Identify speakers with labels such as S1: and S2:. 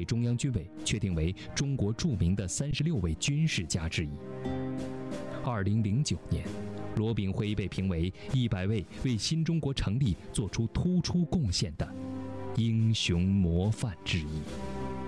S1: 被中央军委确定为中国著名的36位军事家之一。2009年，罗炳辉被评为100位为新中国成立做出突出贡献的英雄模范之一。